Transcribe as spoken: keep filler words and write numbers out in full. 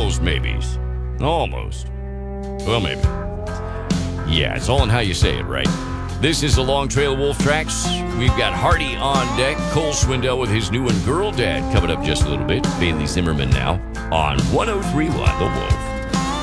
almost maybes. Almost. Well, maybe. Yeah, it's all in how you say it, right? This is the Long Trail of Wolf Tracks. We've got Hardy on deck. Cole Swindell with his new one, Girl Dad, coming up just a little bit. Bailey Zimmerman now on one oh three point one The Wolf.